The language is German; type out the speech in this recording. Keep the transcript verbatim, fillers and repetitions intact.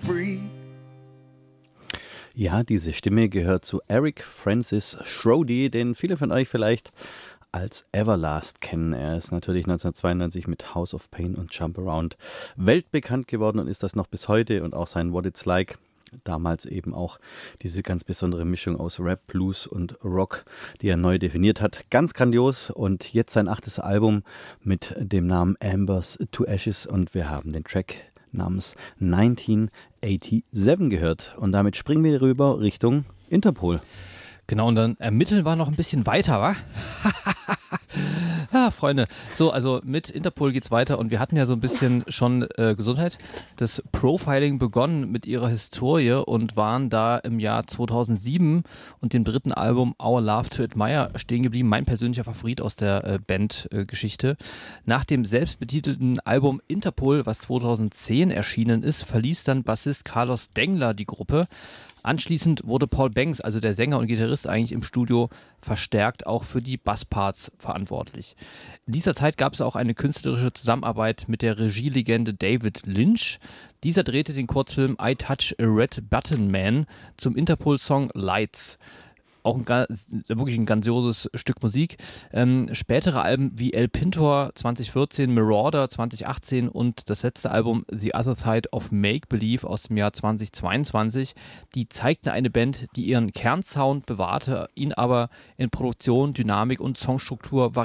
free. Ja, diese Stimme gehört zu Eric Francis Schrody, den viele von euch vielleicht als Everlast kennen. Er ist natürlich neunzehnhundertzweiundneunzig mit House of Pain und Jump Around weltbekannt geworden und ist das noch bis heute. Und auch sein What It's Like, damals eben auch diese ganz besondere Mischung aus Rap, Blues und Rock, die er neu definiert hat. Ganz grandios und jetzt sein achtes Album mit dem Namen Ambers to Ashes und wir haben den Track namens neunzehnhundertsiebenundachtzig gehört. Und damit springen wir rüber Richtung Interpol. Genau, und dann ermitteln wir noch ein bisschen weiter, wa? Ja, Freunde. So, also mit Interpol geht's weiter und wir hatten ja so ein bisschen schon äh, Gesundheit, das Profiling begonnen mit ihrer Historie und waren da im Jahr zweitausendsieben und dem dritten Album Our Love to Admire stehen geblieben. Mein persönlicher Favorit aus der äh, Bandgeschichte. Äh, Nach dem selbstbetitelten Album Interpol, was zweitausendzehn erschienen ist, verließ dann Bassist Carlos Dengler die Gruppe. Anschließend wurde Paul Banks, also der Sänger und Gitarrist, eigentlich im Studio verstärkt auch für die Bassparts verantwortlich. In dieser Zeit gab es auch eine künstlerische Zusammenarbeit mit der Regielegende David Lynch. Dieser drehte den Kurzfilm I Touch a Red Button Man zum Interpol-Song Lights. Auch ein, wirklich ein grandioses Stück Musik. Ähm, spätere Alben wie El Pintor zwanzig vierzehn, Marauder zwanzig achtzehn und das letzte Album The Other Side of Make Believe aus dem Jahr zwanzig zweiundzwanzig, die zeigten eine Band, die ihren Kernsound bewahrte, ihn aber in Produktion, Dynamik und Songstruktur variierte.